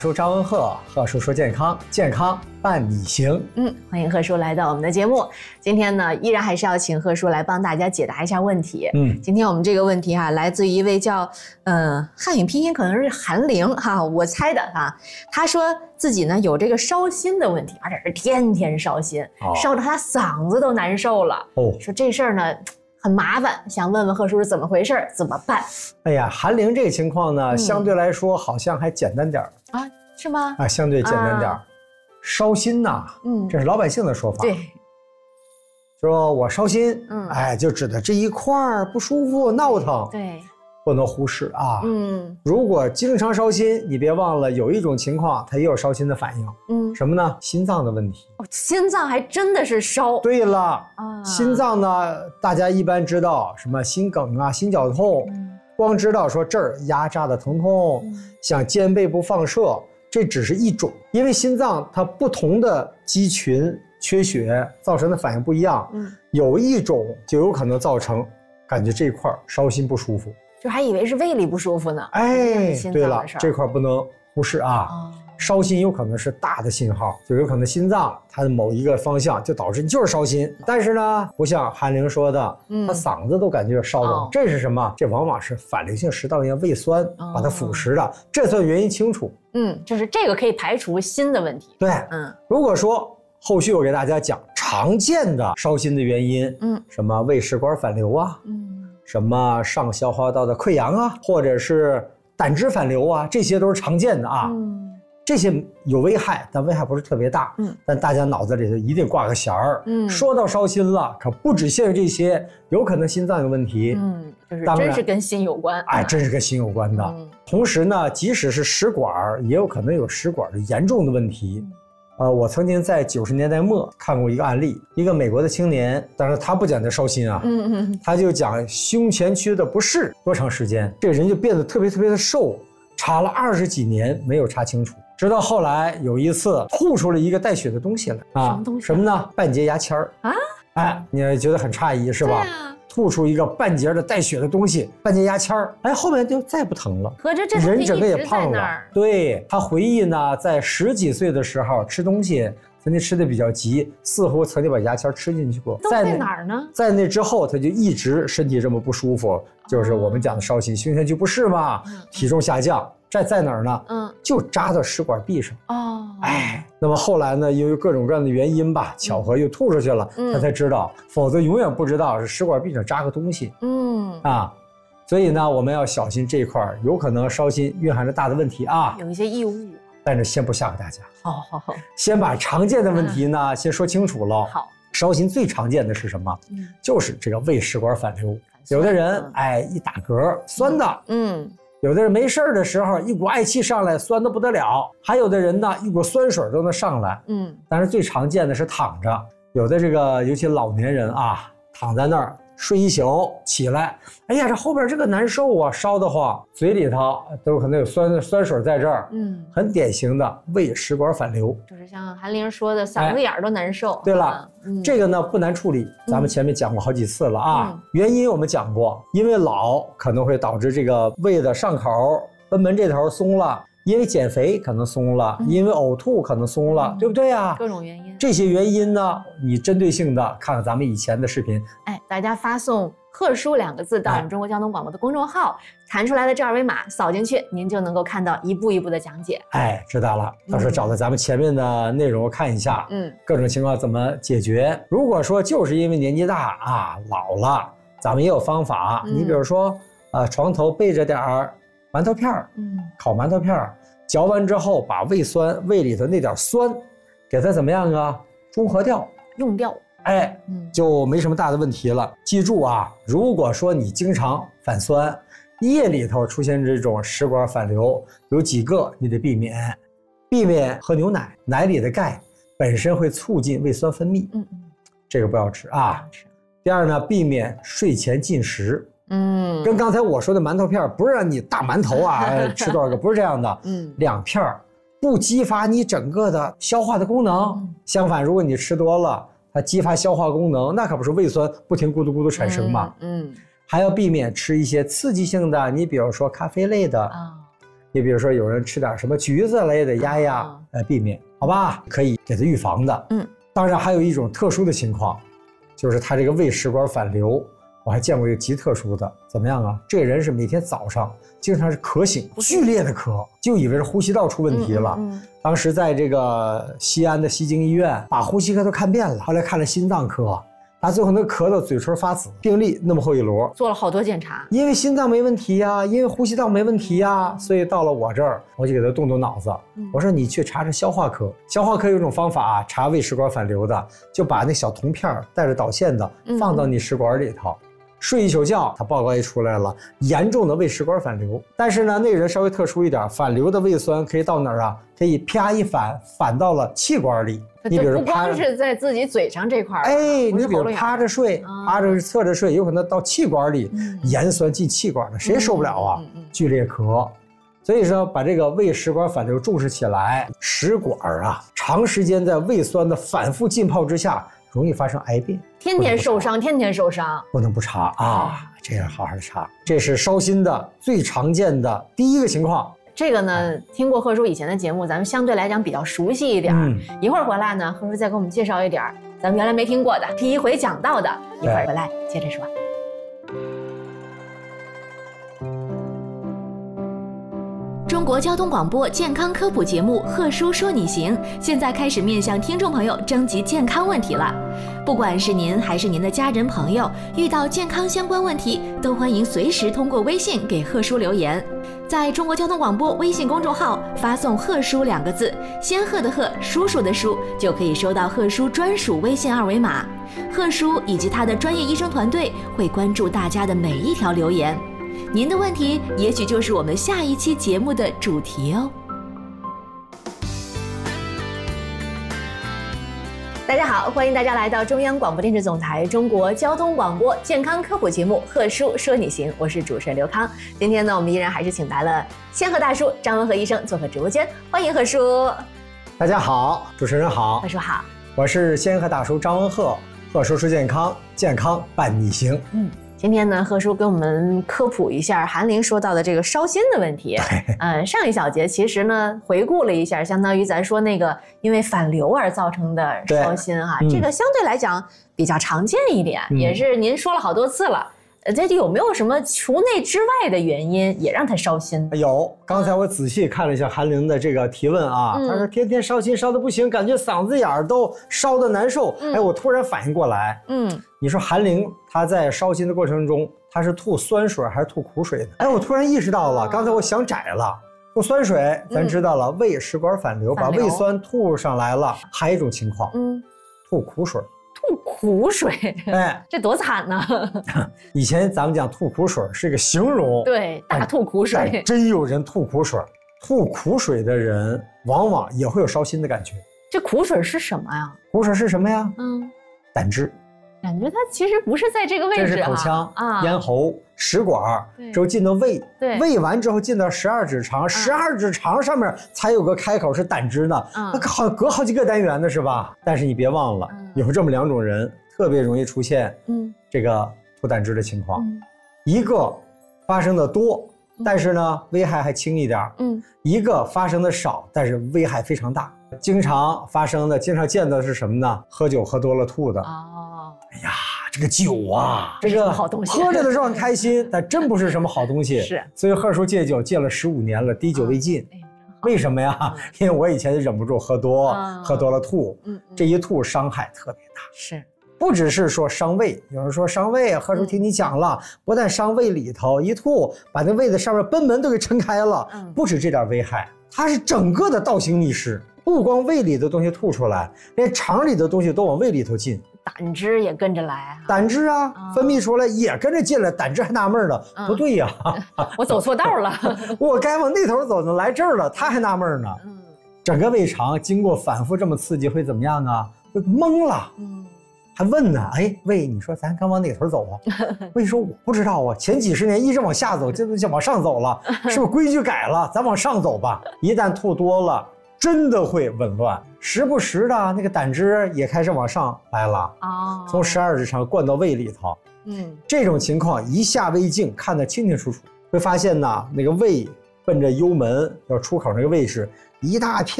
叔张文鹤，贺叔说健康，健康伴你行。 欢迎贺叔来到我们的节目。今天呢，依然还是要请贺叔来帮大家解答一下问题。今天我们这个问题来自于一位叫汉语拼音可能是韩玲我猜的他说自己呢有这个烧心的问题，而且是天天烧心，烧得他嗓子都难受了。说这事儿呢很麻烦，想问问贺叔是怎么回事，怎么办？ 哎呀，韩玲这个情况呢，相对来说好像还简单点是吗？ 相对简单点烧心呐，这是老百姓的说法。 对， 说我烧心，就指的这一块不舒服、闹腾。 对， 不能忽视啊。如果经常烧心，你别忘了有一种情况，它也有烧心的反应。什么呢？心脏的问题。 心脏还真的是烧。 对了，心脏呢，大家一般知道什么心梗啊、心绞痛，光知道说这儿压榨的疼痛，像肩背部放射。这只是一种，因为心脏它不同的肌群缺血造成的反应不一样，有一种就有可能造成感觉这一块烧心不舒服， 就还以为是胃里不舒服呢。 对了，这块不能忽视烧心有可能是大的信号，就有可能心脏它的某一个方向就导致你就是烧心，但是呢，不像韩玲说的，他嗓子都感觉烧的，这是什么？这往往是反流性食道炎胃酸把它腐蚀的，这算原因清楚。 就是这个可以排除心的问题。 对，如果说后续我给大家讲常见的烧心的原因，什么胃食管反流什么上消化道的溃疡或者是胆汁反流这些都是常见的这些有危害，但危害不是特别大。但大家脑子里头一定挂个弦儿。说到烧心了，可不只限于这些，有可能心脏有问题。 就是真是跟心有关。 真是跟心有关的。同时呢，即使是食管，也有可能有食管的严重的问题。我曾经在90年代末看过一个案例，一个美国的青年，但是他不讲的烧心他就讲胸前区的不适，多长时间，这个人就变得特别的瘦，查了20几年没有查清楚。直到后来有一次吐出了一个带血的东西来什么东西？ 什么呢？半截牙签你也觉得很诧异是吧？吐出一个半截的带血的东西，半截牙签后面就再不疼了。 合着这人整个也胖了。对，他回忆呢，在10几岁的时候吃东西曾经吃的比较急，似乎曾经把牙签吃进去过。 在哪儿呢？ 在那之后他就一直身体这么不舒服，就是我们讲的烧心，胸前区不适嘛，体重下降。这在哪儿呢？就扎到食管壁上。那么后来呢，由于各种各样的原因吧，巧合又吐出去了，他才知道，否则永远不知道是食管壁上扎个东西。所以呢，我们要小心这一块，有可能烧心蕴含着大的问题有一些异物。 但是先不吓唬大家。 好， 先把常见的问题呢先说清楚了。 好， 烧心最常见的是什么？就是这个胃食管反流。有的人一打嗝酸的。有的人没事的时候一股嗳气上来，酸得不得了。还有的人呢，一股酸水都能上来。但是最常见的是躺着，有的这个尤其老年人躺在那儿睡一宿起来，这后边这个难受烧得慌，嘴里头都有可能有酸水在这儿。很典型的胃食管反流， 就是像韩玲说的，嗓子眼都难受。 对了，这个呢不难处理，咱们前面讲过好几次了原因我们讲过，因为老可能会导致这个胃的上口贲门这头松了，因为减肥可能松了，因为呕吐可能松了，对不对各种原因。 这些原因呢，你针对性的看看咱们以前的视频。 大家发送贺叔2个字到我们中国交通广播的公众号，弹出来的这2维码扫进去，您就能够看到一步一步的讲解。 知道了，到时候找到咱们前面的内容看一下，各种情况怎么解决。如果说就是因为年纪大老了，咱们也有方法。你比如说床头备着点馒头片烤馒头片嚼完之后把胃里头那点酸给它怎么样中和掉用掉， 就没什么大的问题了。记住如果说你经常反酸，夜里头出现这种食管反流，有几个你得避免喝牛奶，奶里的钙本身会促进胃酸分泌，这个不要吃第二呢，避免睡前进食。跟刚才我说的馒头片不是让你大馒头吃多少个，不是这样的，2片不激发你整个的消化的功能。相反，如果你吃多了，它激发消化功能，那可不是胃酸不停咕嘟咕嘟产生吗？还要避免吃一些刺激性的，你比如说咖啡类的你比如说有人吃点什么橘子类的压压，避免，好吧，可以给他预防的。当然还有一种特殊的情况，就是他这个胃食管反流，我还见过一个极特殊的，怎么样啊？这个人是每天早上经常是咳醒，剧烈的咳，就以为是呼吸道出问题了。当时在这个西安的西京医院，把呼吸科都看遍了，后来看了心脏科。他最后那咳到嘴唇发紫，病历那么厚一摞， 做了好多检查， 因为心脏没问题呀，因为呼吸道没问题呀，所以到了我这儿，我就给他动动脑子。我说你去查查消化科，消化科有种方法查胃食管反流的，就把那小铜片带着导线的放到你食管里头，睡一宿觉，他报告一出来了，严重的胃食管反流。但是呢，那个人稍微特殊一点，反流的胃酸可以到哪儿啊？可以啪一反到了气管里。 你比如不光是在自己嘴上这块儿， 你比如趴着睡，趴着侧着睡，有可能到气管里，盐酸进气管了，谁受不了啊？剧烈咳。所以说把这个胃食管反流重视起来，食管啊，长时间在胃酸的反复浸泡之下，容易发生癌变， 天天受伤，天天受伤， 不能不查啊！这样好好的查，这是烧心的最常见的第一个情况。 这个呢，听过贺叔以前的节目，咱们相对来讲比较熟悉一点。一会儿回来呢，贺叔再给我们介绍一点咱们原来没听过的，第一回讲到的。一会儿回来接着说。 中国交通广播健康科普节目《贺叔说你行》现在开始面向听众朋友征集健康问题了。不管是您还是您的家人朋友，遇到健康相关问题，都欢迎随时通过微信给贺叔留言。在中国交通广播微信公众号发送“贺叔”2个字，仙鹤的鹤，叔叔的叔，就可以收到贺叔专属微信二维码。贺叔以及他的专业医生团队会关注大家的每一条留言。您的问题也许就是我们下一期节目的主题哦。 大家好，欢迎大家来到中央广播电视总台中国交通广播健康科普节目《贺叔说你行》，我是主持人刘康。今天呢，我们依然还是请来了仙鹤大叔张文鹤医生做客直播间，欢迎贺叔。 大家好，主持人好， 贺叔好， 我是仙鹤大叔张文鹤，贺叔说健康，健康伴你行。 今天呢，贺叔给我们科普一下韩林说到的这个烧心的问题。上一小节其实呢回顾了一下，相当于咱说那个因为反流而造成的烧心哈，这个相对来讲比较常见一点，也是您说了好多次了。这有没有什么除内之外的原因也让他烧心？ 有，刚才我仔细看了一下韩玲的这个提问啊，他说天天烧心烧得不行，感觉嗓子眼儿都烧得难受。我突然反应过来，你说韩玲她在烧心的过程中，她是吐酸水还是吐苦水呢？我突然意识到了，刚才我想窄了。吐酸水咱知道了，胃食管反流，把胃酸吐上来了。还有一种情况，吐苦水。 吐苦水，这多惨呢！ 以前咱们讲吐苦水是一个形容， 对，大吐苦水。 真有人吐苦水，吐苦水的人往往也会有烧心的感觉。 这苦水是什么呀？ 苦水是什么呀？胆汁。 感觉它其实不是在这个位置， 这是口腔、咽喉、食管，之后进到胃，胃完之后进到12指肠，12指肠上面才有个开口是胆汁呢，隔好几个单元的是吧？但是你别忘了，有这么2种人特别容易出现这个吐胆汁的情况，一个发生的多，但是呢危害还轻一点，一个发生的少，但是危害非常大。经常发生的、经常见到的是什么呢？喝酒喝多了吐的。哎呀，这个酒啊，这个好东西， 喝着的时候很开心，但真不是什么好东西。 是， 所以贺叔戒酒戒了15年了，滴酒未进。为什么呀？因为我以前忍不住喝多了吐，这一吐伤害特别大。 是， 不只是说伤胃，有人说伤胃，贺叔听你讲了，不但伤胃里头，一吐把那胃的上面贲门都给撑开了。不止这点危害，它是整个的倒行逆施。不光胃里的东西吐出来，连肠里的东西都往胃里头进， 胆汁也跟着来。 胆汁啊，分泌出来也跟着进来，胆汁还纳闷了，不对呀， 我走错道了， 我该往那头走呢，来这儿了，他还纳闷呢。整个胃肠经过反复这么刺激会怎么样啊？会懵了。还问呢，胃，你说咱刚往哪头走啊？胃说我不知道啊，前几十年一直往下走，这就往上走了，是不是规矩改了？咱往上走吧。一旦吐多了，真的会紊乱，时不时的那个胆汁也开始往上来了，从12指肠灌到胃里头。这种情况一下胃镜看得清清楚楚，会发现呢，那个胃奔着幽门要出口那个位置，一大片